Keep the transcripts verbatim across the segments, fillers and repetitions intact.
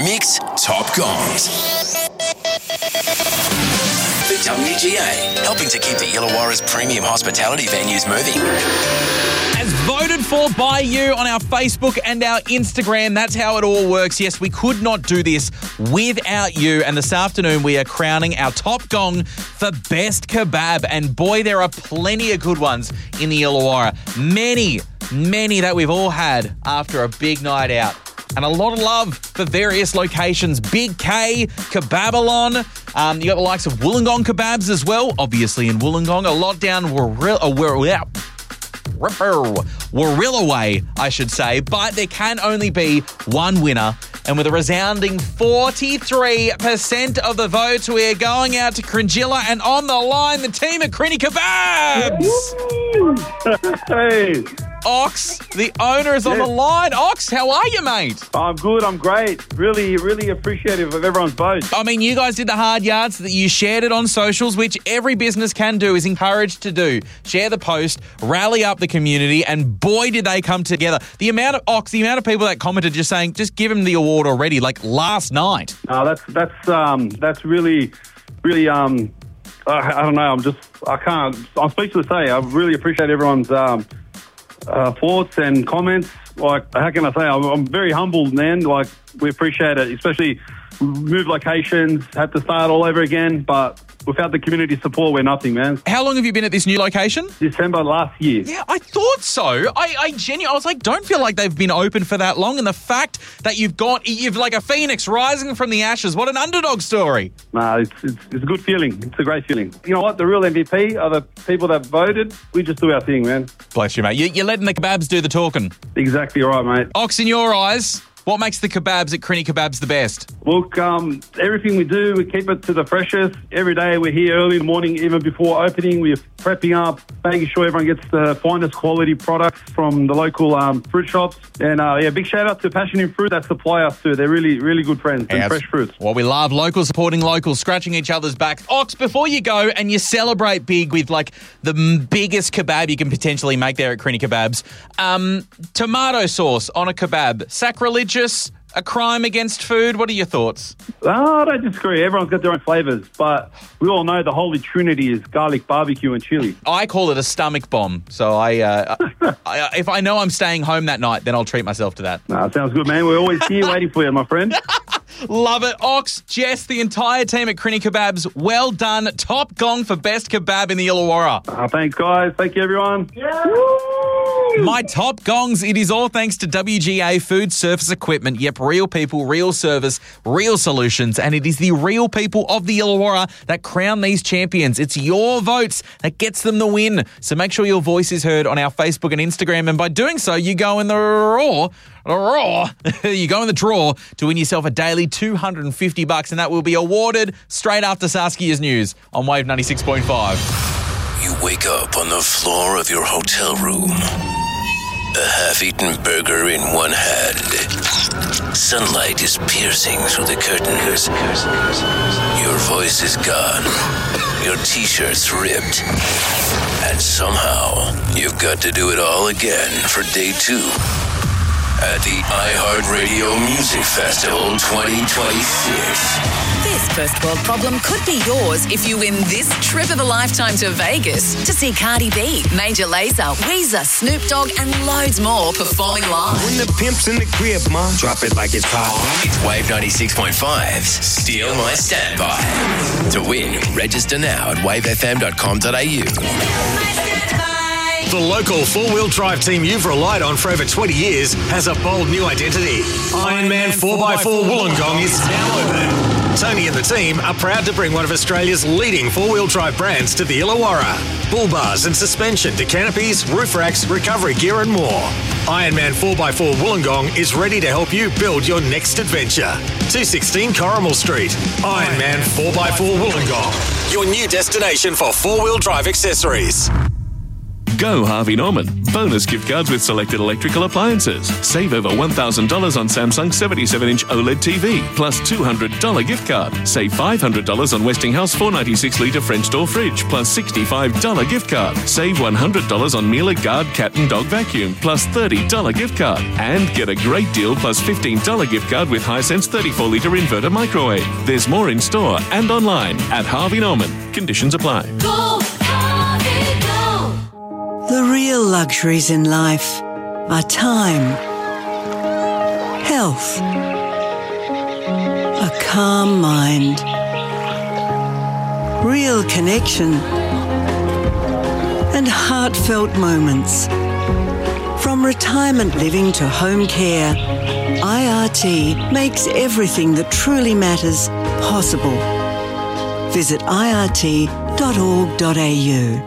Mix Top Gongs. The W G A, helping to keep the Illawarra's premium hospitality venues moving. As voted for by you on our Facebook and our Instagram, that's how it all works. Yes, we could not do this without you. And this afternoon, we are crowning our top gong for best kebab. And boy, there are plenty of good ones in the Illawarra. Many, many that we've all had after a big night out. And a lot of love for various locations. Big K, Kebabalon. Um, you got the likes of Wollongong Kebabs as well, obviously in Wollongong. A lot down Warilla, uh, Warilla, Warilla Way, I should say. But there can only be one winner. And with a resounding forty-three percent of the votes, we're going out to Cringilla. And on the line, the team at Crinny Kebabs. Hey. Ox, the owner, is on Yes. the line. Ox, how are you, mate? I'm good, I'm great. Really, really appreciative of everyone's vote. I mean, you guys did the hard yards, that you shared it on socials, which every business can do, is encouraged to do. Share the post, rally up the community, and boy, did they come together. The amount of, Ox, the amount of people that commented just saying, just give him the award already, like last night. No, that's that's um that's really, really um I, I don't know. I'm just I can't. I'm speechless. To say I really appreciate everyone's um uh, thoughts and comments. Like, how can I say? I'm, I'm very humbled, man. Like, we appreciate it, especially we moved locations, had to start all over again, but without the community support, we're nothing, man. How long have you been at this new location? December last year. Yeah, I thought so. I, I genuinely, I was like, don't feel like they've been open for that long. And the fact that you've got, you've like a phoenix rising from the ashes. What an underdog story. Nah, it's, it's, it's a good feeling. It's a great feeling. You know what? The real M V P are the people that voted. We just do our thing, man. Bless you, mate. You, you're letting the kebabs do the talking. Exactly right, mate. Ox, in your eyes, what makes the kebabs at Crinny Kebabs the best? Look, um, everything we do, we keep it to the freshest. Every day we're here early in the morning, even before opening. We're prepping up, making sure everyone gets the finest quality products from the local um, fruit shops. And uh, yeah, big shout out to Passion in Fruit that supply us too. They're really, really good friends and Yeah, fresh fruits. Well, we love locals supporting locals, scratching each other's backs. Ox, before you go and you celebrate big with like the m- biggest kebab you can potentially make there at Crinny Kebabs, um, tomato sauce on a kebab, sacrilegious, a crime against food? What are your thoughts? Oh, I don't disagree. Everyone's got their own flavours, but we all know the holy trinity is garlic, barbecue, and chili. I call it a stomach bomb. So I, uh, I, if I know I'm staying home that night, then I'll treat myself to that. Nah, sounds good, man. We're always here waiting for you, my friend. Love it. Ox, Jess, the entire team at Crinny Kebabs, well done. Top gong for best kebab in the Illawarra. Uh, thanks, guys. Thank you, everyone. Yeah. My top gongs, it is all thanks to W G A Food Service Equipment. Yep, real people, real service, real solutions. And it is the real people of the Illawarra that crown these champions. It's your votes that gets them the win. So make sure your voice is heard on our Facebook and Instagram. And by doing so, you go in the raw, raw, you go in the draw to win yourself a daily two hundred fifty bucks. And that will be awarded straight after Saskia's news on Wave ninety-six point five. You wake up on the floor of your hotel room. A half-eaten burger in one hand. Sunlight is piercing through the curtains. Your voice is gone. Your t-shirt's ripped. And somehow, you've got to do it all again for day two at the iHeartRadio Music Festival twenty twenty-six. This first world problem could be yours if you win this trip of a lifetime to Vegas to see Cardi B, Major Lazer, Weezer, Snoop Dogg, and loads more performing live. When the pimp's in the crib, ma, drop it like it's hot. It's Wave ninety-six point five's Steal My Standby. To win, register now at wave f m dot com dot a u. The local four-wheel drive team you've relied on for over twenty years has a bold new identity. Ironman four by four Wollongong is now open. Tony and the team are proud to bring one of Australia's leading four-wheel drive brands to the Illawarra. Bull bars and suspension to canopies, roof racks, recovery gear and more. Ironman four by four Wollongong is ready to help you build your next adventure. two sixteen Corrimal Street. Ironman four by four Wollongong. Your new destination for four-wheel drive accessories. Go Harvey Norman. Bonus gift cards with selected electrical appliances. Save over one thousand dollars on Samsung seventy-seven inch OLED T V, plus two hundred dollars gift card. Save five hundred dollars on Westinghouse four ninety-six litre French door fridge, plus sixty-five dollars gift card. Save one hundred dollars on Miele Guard cat and dog vacuum, plus thirty dollars gift card. And get a great deal plus fifteen dollars gift card with Hisense thirty-four litre inverter microwave. There's more in store and online at Harvey Norman. Conditions apply. Go, Harvey, go. The real luxuries in life are time, health, a calm mind, real connection, and heartfelt moments. From retirement living to home care, I R T makes everything that truly matters possible. Visit I R T dot org dot A U.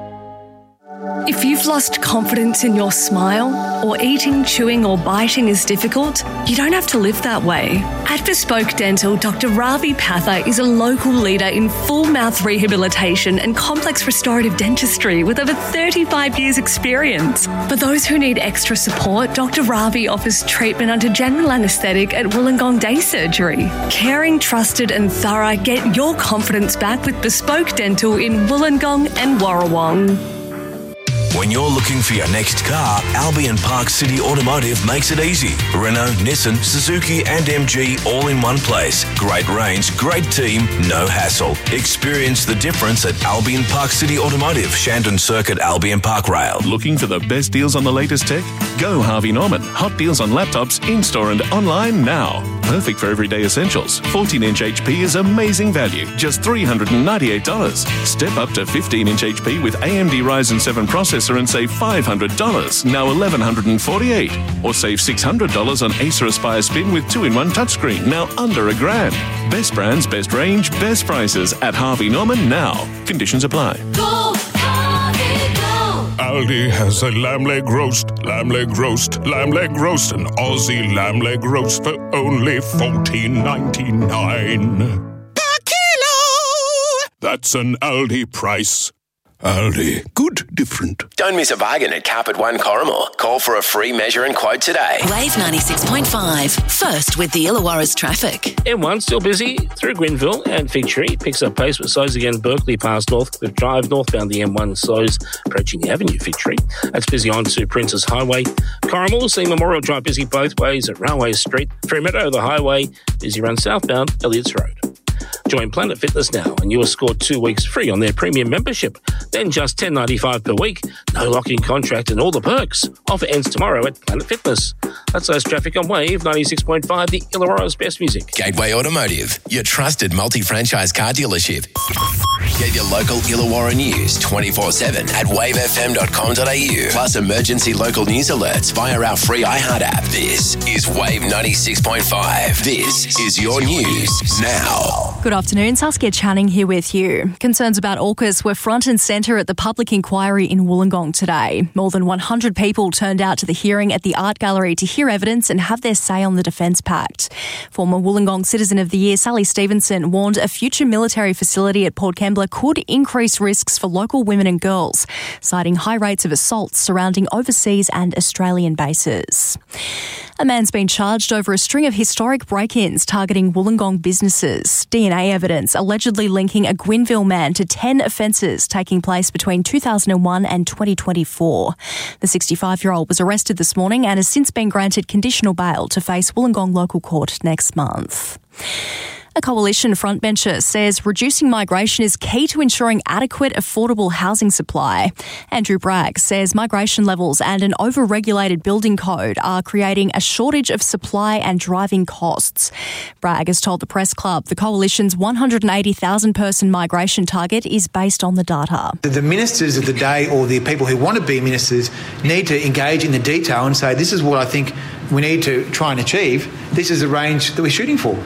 If you've lost confidence in your smile, or eating, chewing or biting is difficult, you don't have to live that way. At Bespoke Dental, Doctor Ravi Patha is a local leader in full mouth rehabilitation and complex restorative dentistry with over thirty-five years experience. For those who need extra support, Doctor Ravi offers treatment under general anaesthetic at Wollongong Day Surgery. Caring, trusted and thorough, get your confidence back with Bespoke Dental in Wollongong and Warrawong. When you're looking for your next car, Albion Park City Automotive makes it easy. Renault, Nissan, Suzuki and M G all in one place. Great range, great team, no hassle. Experience the difference at Albion Park City Automotive, Shandon Circuit, Albion Park Rail. Looking for the best deals on the latest tech? Go Harvey Norman. Hot deals on laptops in-store and online now. Perfect for everyday essentials. fourteen inch H P is amazing value, just three hundred ninety-eight dollars. Step up to fifteen inch H P with A M D Ryzen seven processor and save five hundred dollars, now eleven forty-eight dollars. Or save six hundred dollars on Acer Aspire Spin with two in one touchscreen, now under a grand. Best brands, best range, best prices at Harvey Norman now. Conditions apply. Go, Harvey, go. Aldi has a lamb leg roast, lamb leg roast, lamb leg roast, an Aussie lamb leg roast for only fourteen ninety-nine. Per kilo! That's an Aldi price. Aldi, good, different. Don't miss a bargain at Carpet One Corrimal. Call for a free measure and quote today. Wave ninety-six point five. First with the Illawarra's traffic. M one still busy through Grenville and Fig Tree. Picks up pace but slows again Berkeley past Northcliffe Drive. Northbound the M one slows approaching the Avenue Fig Tree. That's busy on to Princess Highway. Corrimal, see Memorial Drive busy both ways at Railway Street. Fremantle, the highway, busy run southbound Elliots Road. Join Planet Fitness now and you will score two weeks free on their premium membership. Then just ten dollars ninety-five per week. No lock-in contract and all the perks. Offer ends tomorrow at Planet Fitness. That's less traffic on Wave ninety-six point five, the Illawarra's best music. Gateway Automotive, your trusted multi-franchise car dealership. Get your local Illawarra news twenty-four seven at wave f m dot com dot a u. Plus emergency local news alerts via our free iHeart app. This is Wave ninety-six point five. This is your news now. Good afternoon, Saskia Channing here with you. Concerns about AUKUS were front and centre at the public inquiry in Wollongong today. More than one hundred people turned out to the hearing at the Art Gallery to hear evidence and have their say on the Defence Pact. Former Wollongong Citizen of the Year Sally Stevenson warned a future military facility at Port Kembla could increase risks for local women and girls, citing high rates of assaults surrounding overseas and Australian bases. A man's been charged over a string of historic break-ins targeting Wollongong businesses. D N A evidence allegedly linking a Gwynville man to ten offences taking place between two thousand one and twenty twenty-four. The sixty-five-year-old was arrested this morning and has since been granted conditional bail to face Wollongong local court next month. A coalition frontbencher says reducing migration is key to ensuring adequate, affordable housing supply. Andrew Bragg says migration levels and an over-regulated building code are creating a shortage of supply and driving costs. Bragg has told the Press Club the coalition's one hundred eighty thousand person migration target is based on the data. The ministers of the day, or the people who want to be ministers, need to engage in the detail and say, this is what I think we need to try and achieve. This is the range that we're shooting for.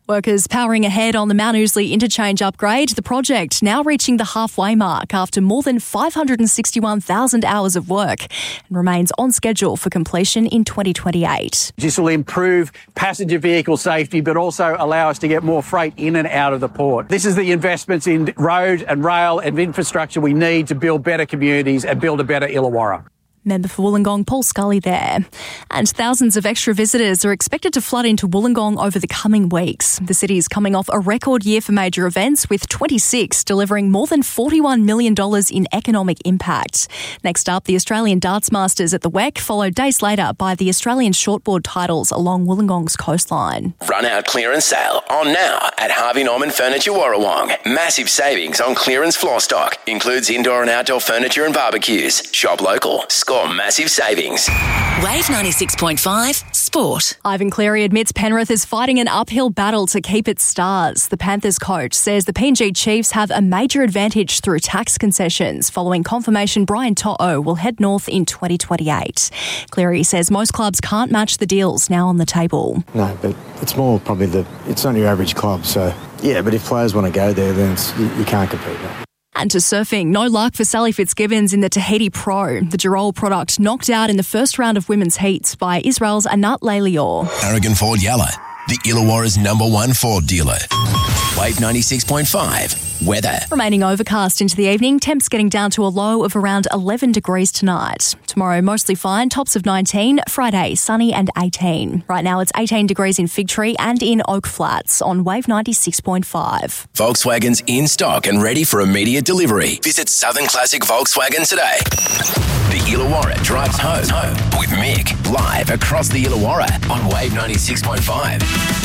Workers powering ahead on the Mount Ousley interchange upgrade, the project now reaching the halfway mark after more than five hundred sixty-one thousand hours of work and remains on schedule for completion in twenty twenty-eight. This will improve passenger vehicle safety but also allow us to get more freight in and out of the port. This is the investments in road and rail and infrastructure we need to build better communities and build a better Illawarra. Member for Wollongong, Paul Scully there. And thousands of extra visitors are expected to flood into Wollongong over the coming weeks. The city is coming off a record year for major events, with twenty-six delivering more than forty-one million dollars in economic impact. Next up, the Australian Darts Masters at the W E C, followed days later by the Australian shortboard titles along Wollongong's coastline. Run out clearance sale on now at Harvey Norman Furniture Warrawong. Massive savings on clearance floor stock. Includes indoor and outdoor furniture and barbecues. Shop local. Score massive savings. Wave ninety-six point five Sport. Ivan Cleary admits Penrith is fighting an uphill battle to keep its stars. The Panthers coach says the P N G Chiefs have a major advantage through tax concessions following confirmation Brian To'o will head north in twenty twenty-eight. Cleary says most clubs can't match the deals now on the table. No, but it's more probably the, it's not your average club, so yeah, but if players want to go there, then it's, you, you can't compete. And to surfing, no luck for Sally Fitzgibbons in the Tahiti Pro. The Girol product knocked out in the first round of women's heats by Israel's Anat Leilior. Aragon Ford Yalla, the Illawarra's number one Ford dealer. Wave ninety-six point five. Weather. Remaining overcast into the evening, temps getting down to a low of around eleven degrees tonight. Tomorrow, mostly fine, tops of nineteen. Friday, sunny and eighteen. Right now, it's eighteen degrees in Fig Tree and in Oak Flats on Wave ninety-six point five. Volkswagen's in stock and ready for immediate delivery. Visit Southern Classic Volkswagen today. The Illawarra drives home, home with Mick, live across the Illawarra on Wave ninety-six point five.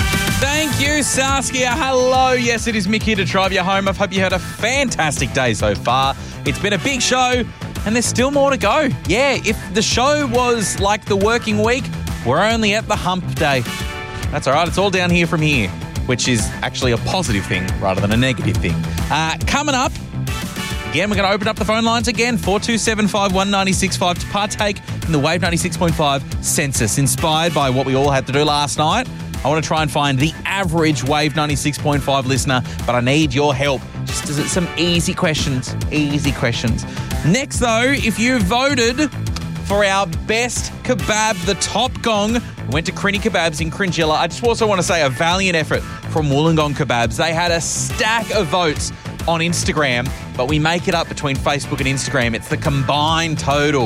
Thank you, Saskia. Hello. Yes, it is Mick here to drive you home. I hope you had a fantastic day so far. It's been a big show, and there's still more to go. Yeah, if the show was like the working week, we're only at the hump day. That's all right. It's all down here from here, which is actually a positive thing rather than a negative thing. Uh, coming up, again, we're going to open up the phone lines again, four two seven five one nine six five, to partake in the Wave ninety-six point five census, inspired by what we all had to do last night. I want to try and find the average Wave ninety-six point five listener, but I need your help. Just some easy questions, easy questions. Next, though, if you voted for our best kebab, the Top Gong, went to Crinny Kebabs in Cringilla. I just also want to say a valiant effort from Wollongong Kebabs. They had a stack of votes on Instagram, but we make it up between Facebook and Instagram. It's the combined total.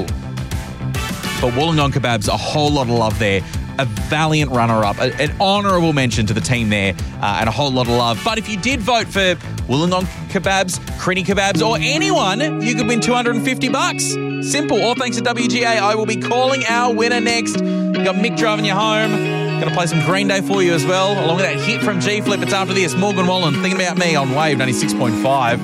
But Wollongong Kebabs, a whole lot of love there. A valiant runner-up, a, an honourable mention to the team there, uh, and a whole lot of love. But if you did vote for Wollongong Kebabs, Crinny Kebabs, or anyone, you could win two hundred fifty bucks. Simple. All thanks to W G A. I will be calling our winner next. We've got Mick driving you home. Going to play some Green Day for you as well, along with that hit from G-Flip. It's after this. Morgan Wallen, Thinking About Me on Wave ninety-six point five.